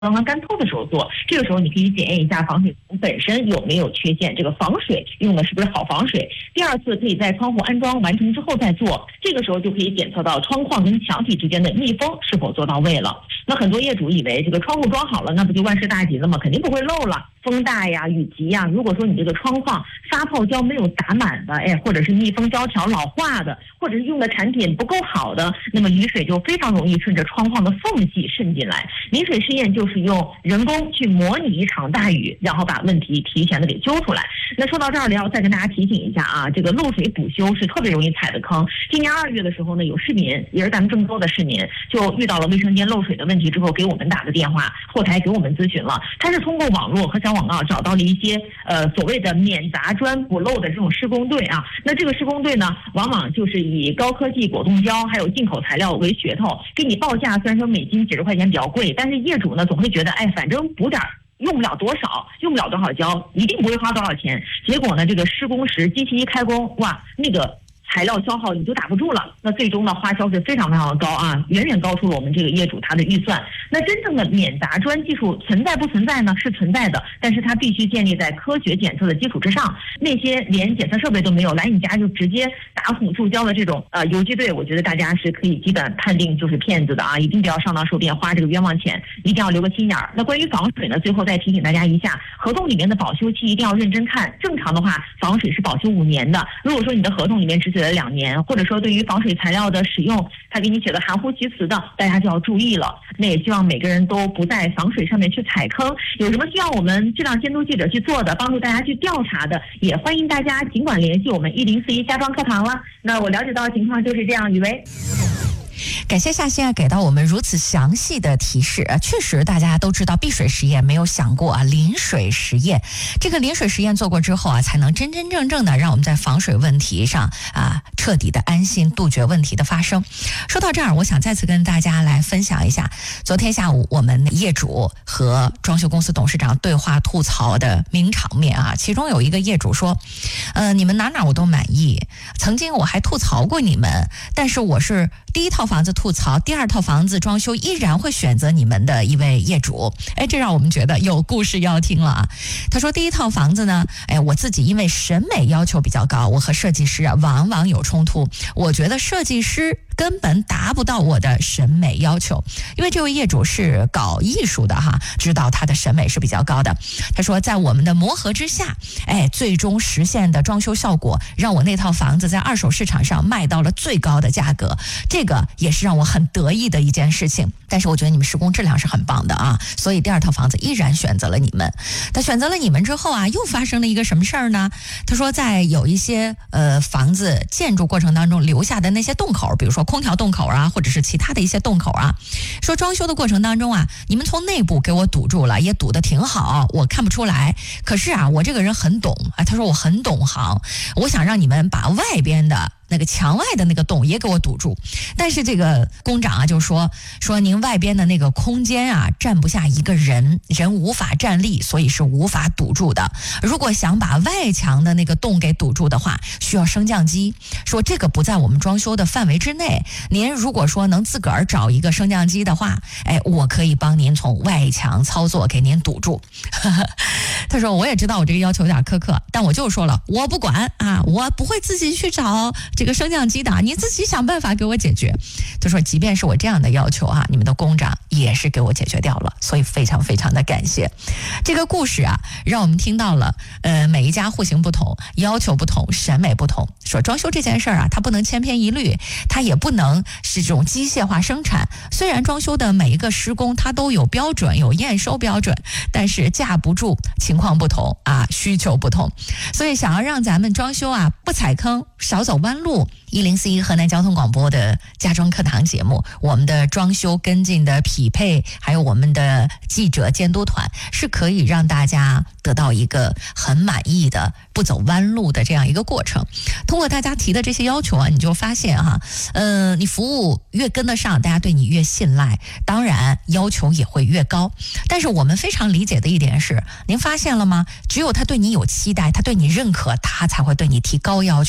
刚刚干透的时候做，这个时候你可以检验一下防水层本身有没有缺陷，这个防水用的是不是好防水。第二次可以在窗户安装完成之后再做，这个时候就可以检测到窗框跟墙体之间的密封是否做到位了。那很多业主以为这个窗户装好了，那不就万事大吉了吗？肯定不会漏了。风大呀、雨急呀，如果说你这个窗框发泡胶没有打满的，或者是密封胶条老化的，或者是用的产品不够好的，那么雨水就非常容易顺着窗框的缝隙渗进来。淋水试验就是用人工去模拟一场大雨，然后把问题提前的给揪出来。那说到这儿了，要再跟大家提醒一下啊，这个漏水补修是特别容易踩的坑。今年2月的时候呢，有市民，也是咱们郑州的市民，就遇到了卫生间漏水的问题之后，给我们打的电话，后台给我们咨询了。他是通过网络和小广告找到了一些所谓的免砸砖补漏的这种施工队啊。那这个施工队呢，往往就是以高科技果冻胶还有进口材料为噱头，给你报价，虽然说每斤几十块钱比较贵，但是业主呢总会觉得，反正补点用不了多少，用不了多少胶，一定不会花多少钱。结果呢，这个施工时机器一开工，哇，那个材料消耗你就打不住了，那最终的花销是非常非常的高啊，远远高出了我们这个业主他的预算。那真正的免砸砖技术存在不存在呢？是存在的，但是它必须建立在科学检测的基础之上。那些连检测设备都没有，来你家就直接打孔注胶的这种游击队，我觉得大家是可以基本判定就是骗子的啊，一定不要上当受骗，花这个冤枉钱，一定要留个心眼儿。那关于防水呢，最后再提醒大家一下，合同里面的保修期一定要认真看。正常的话，防水是保修5年的。如果说你的合同里面只写了2年，或者说对于防水材料的使用，他给你写的含糊其辞的，大家就要注意了。那也希望每个人都不在防水上面去踩坑。有什么需要我们质量监督记者去做的，帮助大家去调查的，也欢迎大家尽管联系我们1041家装课堂了。那我了解到的情况就是这样，雨薇。 感谢夏欣给到我们如此详细的提示。确实大家都知道避水实验，没有想过淋水实验。这个淋水实验做过之后才能真真正正的让我们在防水问题上彻底的安心，杜绝问题的发生。说到这儿，我想再次跟大家来分享一下昨天下午我们业主和装修公司董事长对话吐槽的名场面啊。其中有一个业主说，你们哪我都满意，曾经我还吐槽过你们，但是我是第一套房子吐槽，第2套房子装修依然会选择你们的一位业主。这让我们觉得有故事要听了啊。他说第1套房子呢，我自己因为审美要求比较高，我和设计师往往有冲突，我觉得设计师根本达不到我的审美要求。因为这位业主是搞艺术的知道他的审美是比较高的。他说在我们的磨合之下，最终实现的装修效果让我那套房子在二手市场上卖到了最高的价格，这个也是让我很得意的一件事情。但是我觉得你们施工质量是很棒的啊，所以第2套房子依然选择了你们。他选择了你们之后又发生了一个什么事儿呢？他说在有一些房子建筑过程当中留下的那些洞口，比如说空调洞口或者是其他的一些洞口说装修的过程当中你们从内部给我堵住了，也堵得挺好，我看不出来。可是我这个人很懂他说我很懂行，我想让你们把外边的那个墙外的那个洞也给我堵住。但是这个工长就说您外边的那个空间站不下一个人无法站立，所以是无法堵住的。如果想把外墙的那个洞给堵住的话，需要升降机，说这个不在我们装修的范围之内，您如果说能自个儿找一个升降机的话，我可以帮您从外墙操作给您堵住。他说我也知道我这个要求有点苛刻，但我就说了我不管我不会自己去找这个升降机的，你自己想办法给我解决。他说即便是我这样的要求你们的工长也是给我解决掉了，所以非常非常的感谢。这个故事让我们听到了每一家户型不同，要求不同，审美不同。说装修这件事儿它不能千篇一律，它也不能是这种机械化生产。虽然装修的每一个施工它都有标准，有验收标准，但是架不住情况不同需求不同。所以想要让咱们装修不踩坑，少走弯路，1041河南交通广播的家装课堂节目，我们的装修跟进的匹配，还有我们的记者监督团，是可以让大家得到一个很满意的不走弯路的这样一个过程。通过大家提的这些要求你就发现你服务越跟得上，大家对你越信赖，当然要求也会越高。但是我们非常理解的一点是，您发现了吗？只有他对你有期待，他对你认可，他才会对你提高要求。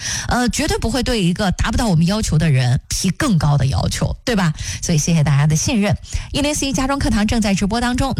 绝对不会对一个达不到我们要求的人提更高的要求，对吧？所以谢谢大家的信任。104家装课堂正在直播当中。